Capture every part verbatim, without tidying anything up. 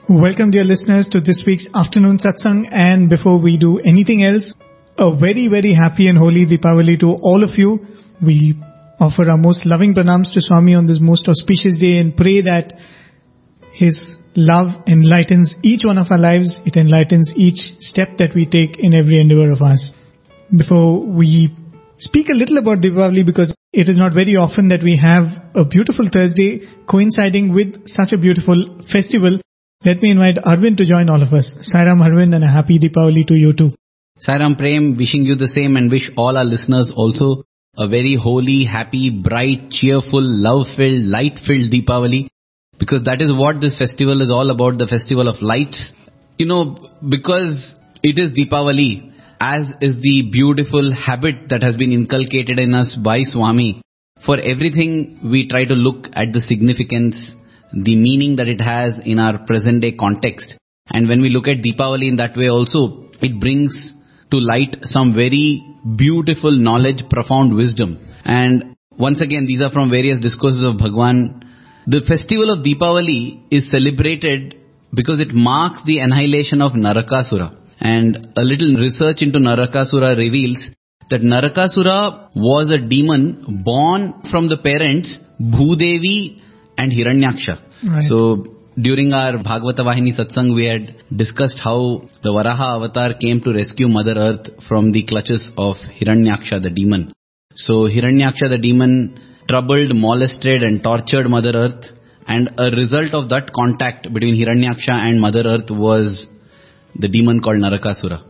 Welcome, dear listeners, to this week's afternoon satsang. And before we do anything else, a very, very happy and holy Deepavali to all of you. We offer our most loving pranams to Swami on this most auspicious day and pray that His love enlightens each one of our lives. It enlightens each step that we take in every endeavor of ours. Before we speak a little about Deepavali, because it is not very often that we have a beautiful Thursday coinciding with such a beautiful festival, let me invite Arvind to join all of us. Sairam Arvind, and a happy Deepavali to you too. Sairam Prem, wishing you the same and wish all our listeners also a very holy, happy, bright, cheerful, love-filled, light-filled Deepavali. Because that is what this festival is all about, the festival of lights. You know, because it is Deepavali, as is the beautiful habit that has been inculcated in us by Swami. For everything, we try to look at the significance, the meaning that it has in our present day context. And when we look at Deepavali in that way also, it brings to light some very beautiful knowledge, profound wisdom. And once again, these are from various discourses of Bhagwan. The festival of Deepavali is celebrated because it marks the annihilation of Narakasura. And a little research into Narakasura reveals that Narakasura was a demon born from the parents Bhudevi and Hiranyaksha. Right. So during our Bhagavata Vahini Satsang, we had discussed how the Varaha avatar came to rescue Mother Earth from the clutches of Hiranyaksha, the demon. So Hiranyaksha, the demon, troubled, molested and tortured Mother Earth, and a result of that contact between Hiranyaksha and Mother Earth was the demon called Narakasura.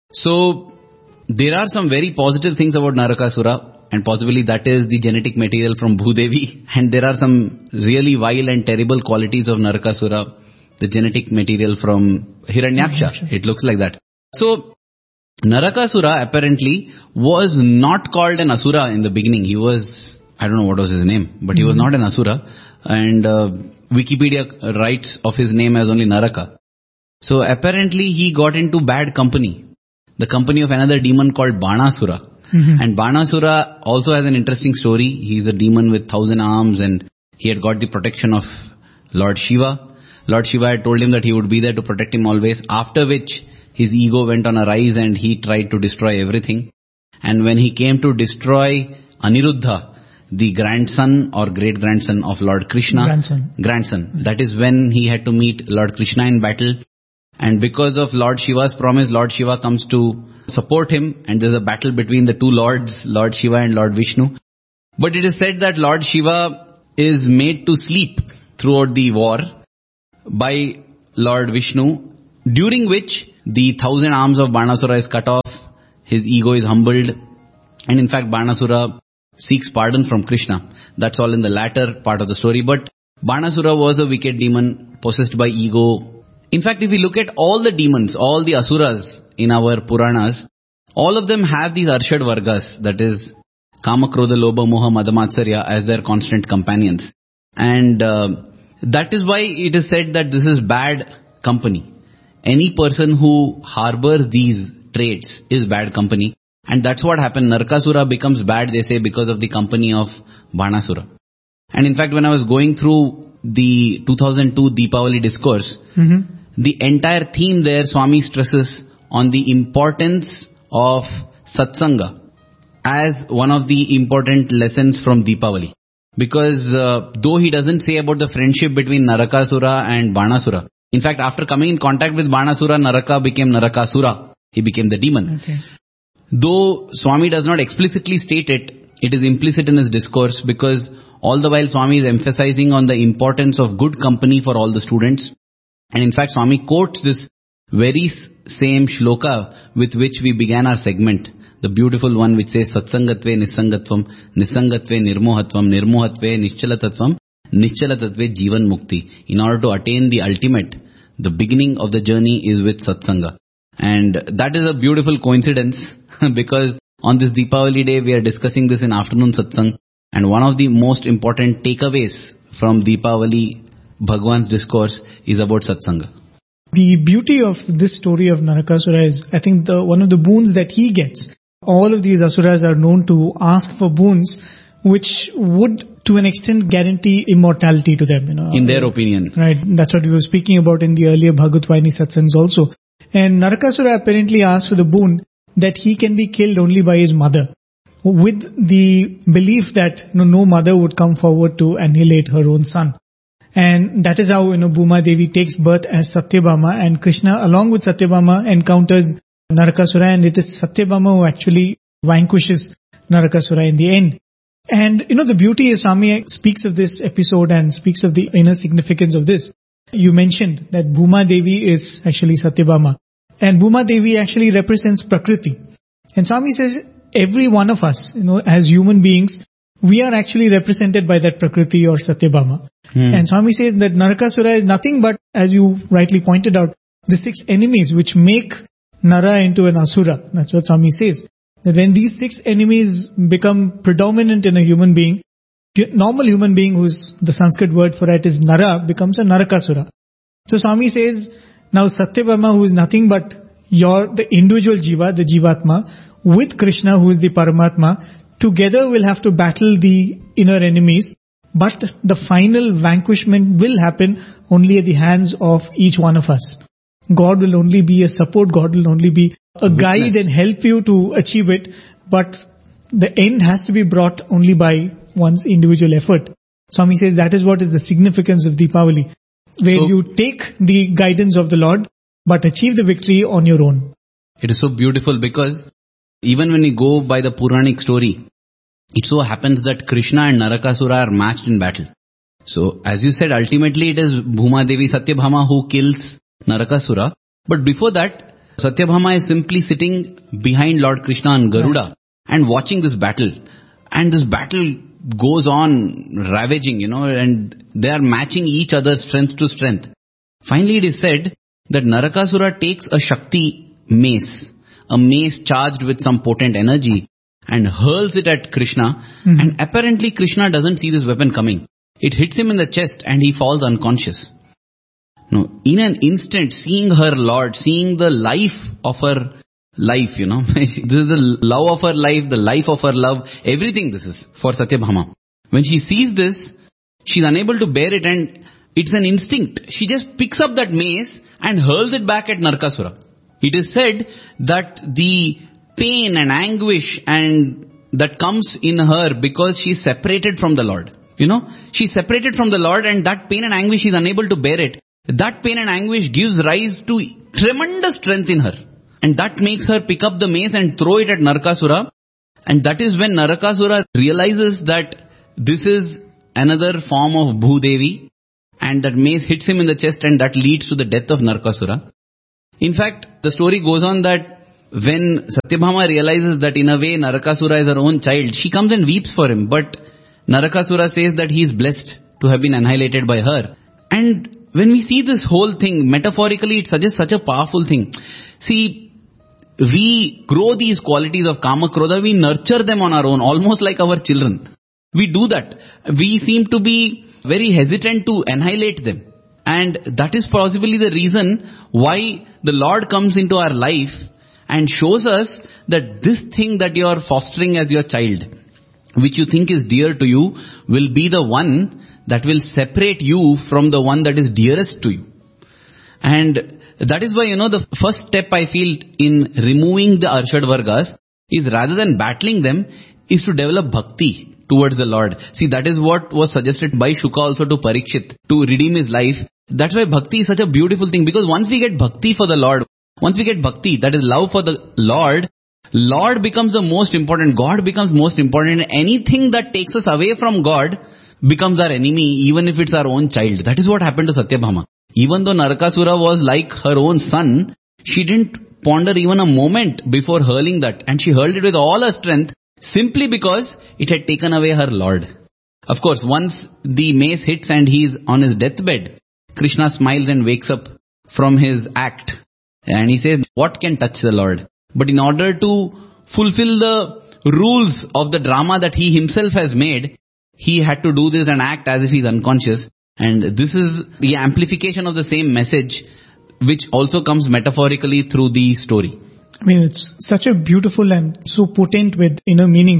So there are some very positive things about Narakasura, and possibly that is the genetic material from Bhudevi. And there are some really vile and terrible qualities of Narakasura, the genetic material from Hiranyaksha. It looks like that. So Narakasura apparently was not called an Asura in the beginning. He was, I don't know what was his name, but he was not an Asura. And uh, Wikipedia writes of his name as only Naraka. So apparently he got into bad company. The company of another demon called Banasura. Mm-hmm. And Banasura also has an interesting story. He's a demon with thousand arms and he had got the protection of Lord Shiva. Lord Shiva had told him that he would be there to protect him always, after which his ego went on a rise and he tried to destroy everything. And when he came to destroy Aniruddha, the grandson or great-grandson of Lord Krishna, grandson. grandson, that is when he had to meet Lord Krishna in battle. And because of Lord Shiva's promise, Lord Shiva comes to support him, and there's a battle between the two lords, Lord Shiva and Lord Vishnu. But it is said that Lord Shiva is made to sleep throughout the war by Lord Vishnu, during which the thousand arms of Banasura is cut off, his ego is humbled, and in fact Banasura seeks pardon from Krishna. That's all in the latter part of the story. But Banasura was a wicked demon possessed by ego. In fact, if we look at all the demons, all the asuras in our Puranas, all of them have these Arshad Vargas, that is Kama, Krodha, Lobha, Moha, Madamatsarya, as their constant companions. And uh, that is why it is said that this is bad company. Any person who harbors these traits is bad company. And that's what happened. Narakasura becomes bad, they say, because of the company of Banasura. And in fact, when I was going through the two thousand two Deepavali discourse, mm-hmm. the entire theme there, Swami stresses on the importance of satsanga as one of the important lessons from Deepavali. Because uh, though he doesn't say about the friendship between Narakasura and Banasura, in fact, after coming in contact with Banasura, Naraka became Narakasura. He became the demon. Okay. Though Swami does not explicitly state it, it is implicit in his discourse, because all the while Swami is emphasizing on the importance of good company for all the students. And in fact, Swami quotes this very same shloka with which we began our segment, the beautiful one which says, Satsangatve Nisangatvam, Nisangatve Nirmohatvam, Nirmohatve Nischalatatvam, Nischalatatve Jivan Mukti. In order to attain the ultimate, the beginning of the journey is with Satsanga. And that is a beautiful coincidence because on this Deepavali day we are discussing this in afternoon satsang, and one of the most important takeaways from Deepavali Bhagwan's discourse is about satsanga. The beauty of this story of Narakasura is, I think, the one of the boons that he gets. All of these asuras are known to ask for boons which would to an extent guarantee immortality to them, you know. In their opinion. Right. That's what we were speaking about in the earlier Bhagavad Vani satsangs also. And Narakasura apparently asked for the boon that he can be killed only by his mother, with the belief that, you know, no mother would come forward to annihilate her own son. And that is how, you know, Bhuma Devi takes birth as Satyabhama, and Krishna along with Satyabhama encounters Narakasura, and it is Satyabhama who actually vanquishes Narakasura in the end. And, you know, the beauty is, Swami speaks of this episode and speaks of the inner significance of this. You mentioned that Bhuma Devi is actually Satyabhama. And Bhuma Devi actually represents Prakriti. And Swami says, every one of us, you know, as human beings, we are actually represented by that Prakriti or Satyabhama. Hmm. And Swami says that Narakasura is nothing but, as you rightly pointed out, the six enemies which make Nara into an Asura. That's what Swami says. That when these six enemies become predominant in a human being, normal human being, who's the Sanskrit word for it is Nara, becomes a Narakasura. So Swami says, now Satyabhama, who is nothing but your, the individual Jiva, the Jivatma, with Krishna, who is the Paramatma, together will have to battle the inner enemies, but the final vanquishment will happen only at the hands of each one of us. God will only be a support, God will only be a guide and help you to achieve it, but the end has to be brought only by one's individual effort. Swami says that is what is the significance of Deepavali, where so, you take the guidance of the Lord, but achieve the victory on your own. It is so beautiful because even when we go by the Puranic story, it so happens that Krishna and Narakasura are matched in battle. So, as you said, ultimately it is Bhuma Devi Satyabhama who kills Narakasura. But before that, Satyabhama is simply sitting behind Lord Krishna on Garuda and watching this battle. And this battle goes on ravaging, you know, and they are matching each other strength to strength. Finally, it is said that Narakasura takes a Shakti mace, a mace charged with some potent energy, and hurls it at Krishna. Mm-hmm. And apparently Krishna doesn't see this weapon coming. It hits him in the chest and he falls unconscious. No, in an instant, seeing her Lord, seeing the life of her life, you know, this is the love of her life, the life of her love, everything this is for Satyabhama. When she sees this, she's unable to bear it, and it's an instinct. She just picks up that mace and hurls it back at Narakasura. It is said that the pain and anguish and that comes in her because she's separated from the Lord. You know, she's separated from the Lord, and that pain and anguish, she's unable to bear it. That pain and anguish gives rise to tremendous strength in her. And that makes her pick up the mace and throw it at Narakasura. And that is when Narakasura realizes that this is another form of Bhudevi. And that mace hits him in the chest, and that leads to the death of Narakasura. In fact, the story goes on that when Satyabhama realizes that in a way Narakasura is her own child, she comes and weeps for him. But Narakasura says that he is blessed to have been annihilated by her. And when we see this whole thing, metaphorically, it suggests such a powerful thing. See, we grow these qualities of Kama Krodha, we nurture them on our own, almost like our children. We do that. We seem to be very hesitant to annihilate them. And that is possibly the reason why the Lord comes into our life and shows us that this thing that you are fostering as your child, which you think is dear to you, will be the one that will separate you from the one that is dearest to you. And that is why, you know, the first step I feel in removing the Arshad Vargas is, rather than battling them, is to develop bhakti towards the Lord. See, that is what was suggested by Shuka also to Parikshit to redeem his life. That's why bhakti is such a beautiful thing, because once we get bhakti for the Lord, once we get bhakti, that is love for the Lord, Lord becomes the most important, God becomes most important. Anything that takes us away from God becomes our enemy, even if it's our own child. That is what happened to Satyabhama. Even though Narakasura was like her own son, she didn't ponder even a moment before hurling that. And she hurled it with all her strength, simply because it had taken away her Lord. Of course, once the mace hits and he is on his deathbed, Krishna smiles and wakes up from his act. And he says, what can touch the Lord? But in order to fulfill the rules of the drama that he himself has made, he had to do this and act as if he is unconscious. And this is the amplification of the same message, which also comes metaphorically through the story. I mean, it's such a beautiful and so potent with inner meanings.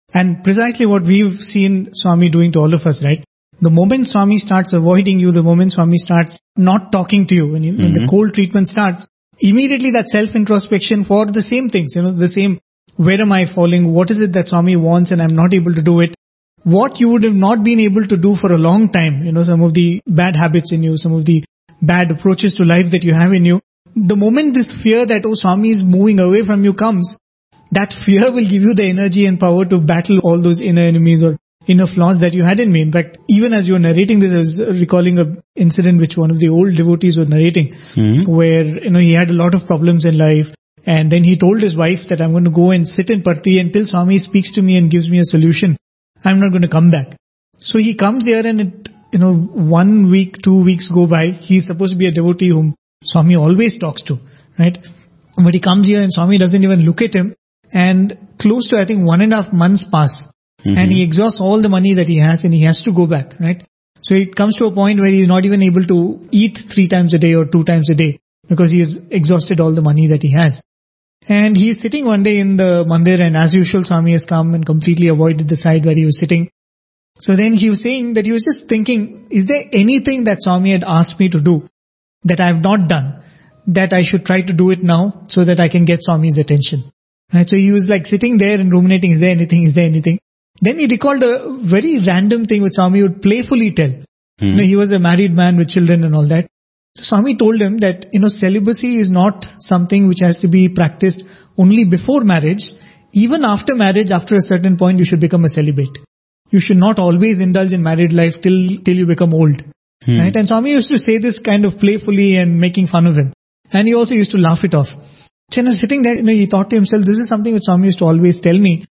And precisely what we've seen Swami doing to all of us, right? The moment Swami starts avoiding you, the moment Swami starts not talking to you, when, you, mm-hmm. when the cold treatment starts, immediately that self-introspection for the same things, you know, the same, where am I falling? What is it that Swami wants and I'm not able to do it? What you would have not been able to do for a long time, you know, some of the bad habits in you, some of the bad approaches to life that you have in you. The moment this fear that, oh, Swami is moving away from you comes, that fear will give you the energy and power to battle all those inner enemies or inner flaws that you had in me. In fact, even as you were narrating this, I was recalling an incident which one of the old devotees was narrating, mm-hmm. where, you know, he had a lot of problems in life. And then he told his wife that I'm going to go and sit in Parthi until Swami speaks to me and gives me a solution. I'm not going to come back. So he comes here and it, you know, one week, two weeks go by. He's supposed to be a devotee whom Swami always talks to, right? But he comes here and Swami doesn't even look at him. And close to, I think, one and a half months pass. Mm-hmm. And he exhausts all the money that he has and he has to go back, right? So it comes to a point where he's not even able to eat three times a day or two times a day because he has exhausted all the money that he has. And he's sitting one day in the mandir and as usual Swami has come and completely avoided the side where he was sitting. So then he was saying that he was just thinking, is there anything that Swami had asked me to do that I have not done, that I should try to do it now so that I can get Swami's attention? Right? So he was like sitting there and ruminating, is there anything, is there anything? Then he recalled a very random thing which Swami would playfully tell. Mm-hmm. You know, he was a married man with children and all that. So Swami told him that, you know, celibacy is not something which has to be practiced only before marriage. Even after marriage, after a certain point, you should become a celibate. You should not always indulge in married life till till you become old. Hmm. Right? And Swami used to say this kind of playfully and making fun of him. And he also used to laugh it off. So, you know, sitting there, you know, he thought to himself, this is something which Swami used to always tell me.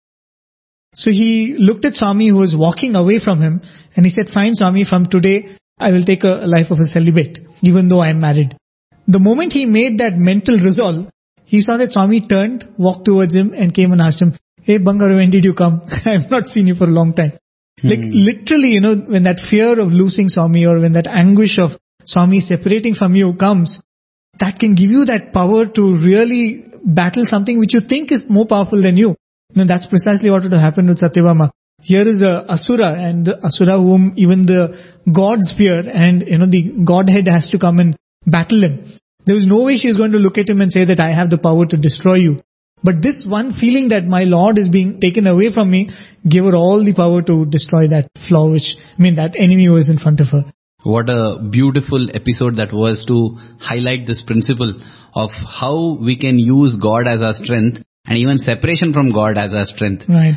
So he looked at Swami who was walking away from him and he said, fine Swami, from today I will take a life of a celibate, even though I am married. The moment he made that mental resolve, he saw that Swami turned, walked towards him and came and asked him, hey Bangaru, when did you come? I have not seen you for a long time. Hmm. Like literally, you know, when that fear of losing Swami or when that anguish of Swami separating from you comes, that can give you that power to really battle something which you think is more powerful than you. No, that's precisely what would have happened with Satyabhama. Here is the Asura, and the Asura whom even the gods fear, and you know the Godhead has to come and battle him. There is no way she is going to look at him and say that I have the power to destroy you. But this one feeling that my Lord is being taken away from me gave her all the power to destroy that flaw, which, I mean, that enemy who was in front of her. What a beautiful episode that was to highlight this principle of how we can use God as our strength and even separation from God as our strength. Right.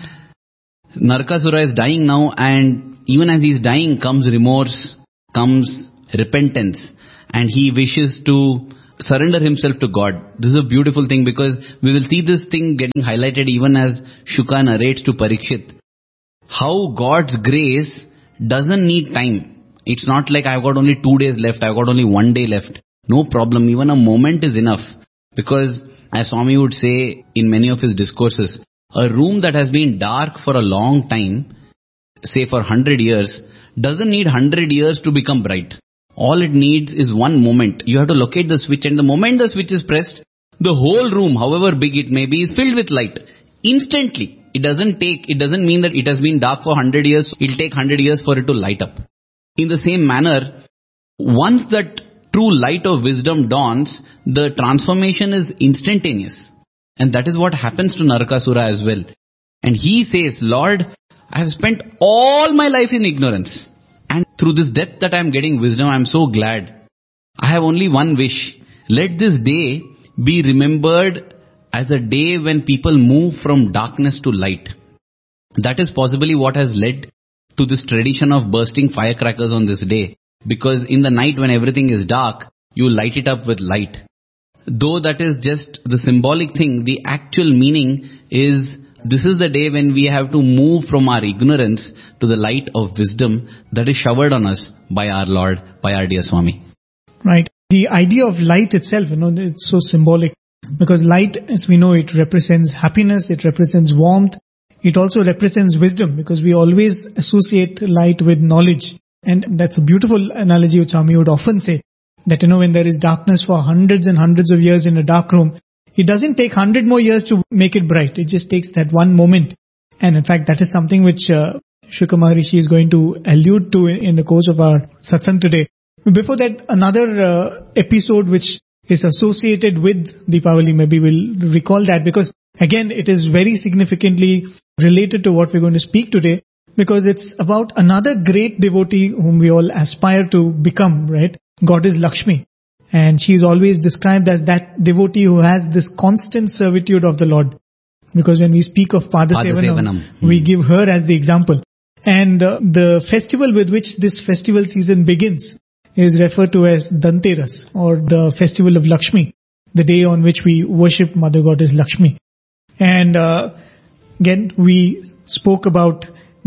Narakasura is dying now, and even as he's dying comes remorse, comes repentance, and he wishes to surrender himself to God. This is a beautiful thing because we will see this thing getting highlighted even as Shuka narrates to Parikshit. How God's grace doesn't need time. It's not like I've got only two days left, I've got only one day left. No problem, even a moment is enough. Because as Swami would say in many of his discourses, a room that has been dark for a long time, say for one hundred years, doesn't need one hundred years to become bright. All it needs is one moment. You have to locate the switch, and the moment the switch is pressed, the whole room, however big it may be, is filled with light. Instantly. It doesn't take, it doesn't mean that it has been dark for one hundred years, so it'll take one hundred years for it to light up. In the same manner, once that true light of wisdom dawns, the transformation is instantaneous. And that is what happens to Narakasura as well. And he says, Lord, I have spent all my life in ignorance. And through this death that I am getting wisdom, I am so glad. I have only one wish. Let this day be remembered as a day when people move from darkness to light. That is possibly what has led to this tradition of bursting firecrackers on this day. Because in the night when everything is dark, you light it up with light. Though that is just the symbolic thing, the actual meaning is this is the day when we have to move from our ignorance to the light of wisdom that is showered on us by our Lord, by our dear Swami. Right. The idea of light itself, you know, it's so symbolic because light, as we know, it represents happiness, it represents warmth, it also represents wisdom because we always associate light with knowledge. And that's a beautiful analogy which Swami would often say. That, you know, when there is darkness for hundreds and hundreds of years in a dark room, it doesn't take hundred more years to make it bright. It just takes that one moment. And in fact, that is something which uh, Shukra Maharishi is going to allude to in, in the course of our satsang today. Before that, another uh, episode which is associated with Deepavali, maybe we'll recall that, because again, it is very significantly related to what we're going to speak today, because it's about another great devotee whom we all aspire to become, right? Goddess Lakshmi. And she is always described as that devotee who has this constant servitude of the Lord. Because when we speak of Pada Sevanam, Hmm. we give her as the example. And uh, the festival with which this festival season begins is referred to as Dhanteras, or the festival of Lakshmi, the day on which we worship Mother Goddess Lakshmi. And uh, again, we spoke about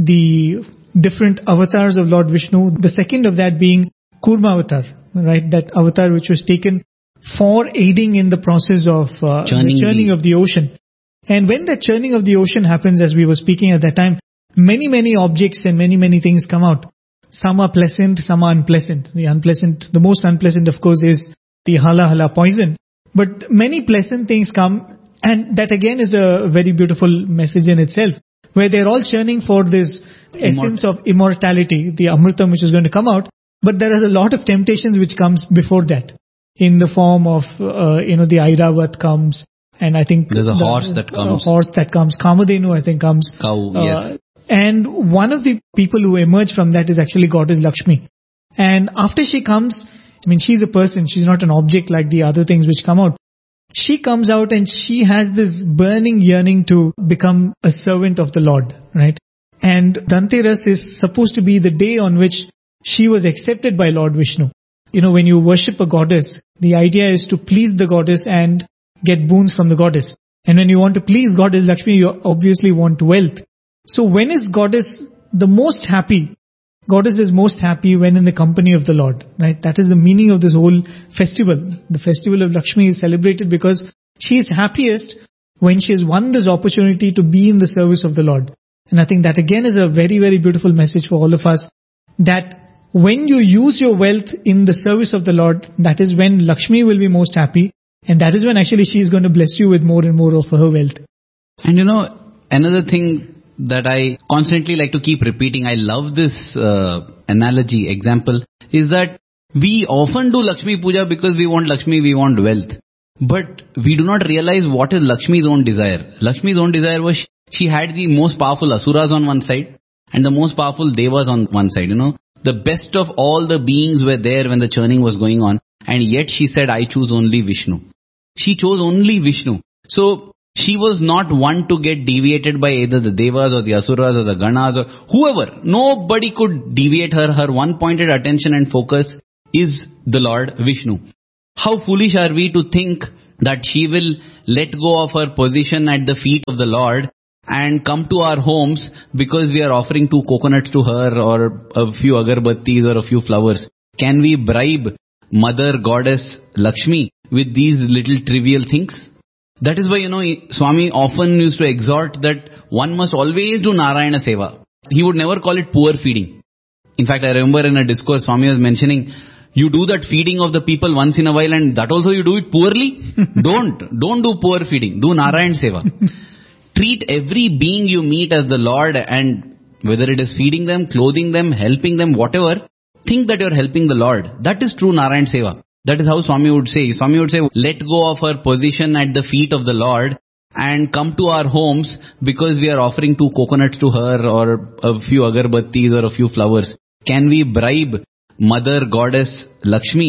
the different avatars of Lord Vishnu, the second of that being Kurma avatar, right? That avatar which was taken for aiding in the process of uh, Churning the churning the- of the ocean. And when the churning of the ocean happens, as we were speaking at that time, many, many objects and many, many things come out. Some are pleasant, some are unpleasant. The unpleasant, the most unpleasant, of course, is the hala hala poison. But many pleasant things come, and that again is a very beautiful message in itself, where they're all churning for this essence of immortality, the amritam which is going to come out. But there is a lot of temptations which comes before that, in the form of, uh, you know, the Airavat comes, and I think There's a the- horse that comes. A horse that comes. Kamadhenu, I think, comes. Cow, Uh, yes. And one of the people who emerge from that is actually Goddess Lakshmi. And after she comes, I mean, she's a person, she's not an object like the other things which come out. She comes out and she has this burning yearning to become a servant of the Lord, right? And Dhanteras is supposed to be the day on which she was accepted by Lord Vishnu. You know, when you worship a goddess, the idea is to please the goddess and get boons from the goddess. And when you want to please Goddess Lakshmi, you obviously want wealth. So when is Goddess the most happy? Goddess is most happy when in the company of the Lord, right? That is the meaning of this whole festival. The festival of Lakshmi is celebrated because she is happiest when she has won this opportunity to be in the service of the Lord. And I think that again is a very, very beautiful message for all of us, that when you use your wealth in the service of the Lord, that is when Lakshmi will be most happy. And that is when actually she is going to bless you with more and more of her wealth. And you know, another thing that I constantly like to keep repeating, I love this uh, analogy, example, is that we often do Lakshmi Puja because we want Lakshmi, we want wealth. But we do not realize what is Lakshmi's own desire. Lakshmi's own desire was she had the most powerful Asuras on one side and the most powerful Devas on one side, you know. The best of all the beings were there when the churning was going on, and yet she said, I choose only Vishnu. She chose only Vishnu. So she was not one to get deviated by either the Devas or the Asuras or the Ganas or whoever. Nobody could deviate her. Her one pointed attention and focus is the Lord Vishnu. How foolish are we to think that she will let go of her position at the feet of the Lord and come to our homes because we are offering two coconuts to her or a few agarbattis or a few flowers. Can we bribe Mother Goddess Lakshmi with these little trivial things? That is why, you know, Swami often used to exhort that one must always do Narayana Seva. He would never call it poor feeding. In fact, I remember in a discourse, Swami was mentioning, you do that feeding of the people once in a while and that also you do it poorly? Don't. Don't do poor feeding. Do Narayana Seva. Treat every being you meet as the Lord, and whether it is feeding them, clothing them, helping them, whatever, think that you are helping the Lord. That is true Narayana Seva. That is how Swami would say. Swami would say, let go of her position at the feet of the Lord and come to our homes because we are offering two coconuts to her or a few agarbattis or a few flowers. Can we bribe Mother Goddess Lakshmi